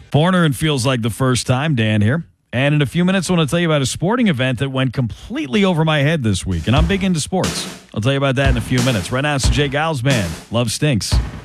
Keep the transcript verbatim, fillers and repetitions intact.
Foreigner and Feels Like the First Time, Dan here. And in a few minutes, I want to tell you about a sporting event that went completely over my head this week. And I'm big into sports. I'll tell you about that in a few minutes. Right now, it's the Jay Giles Band. Love Stinks.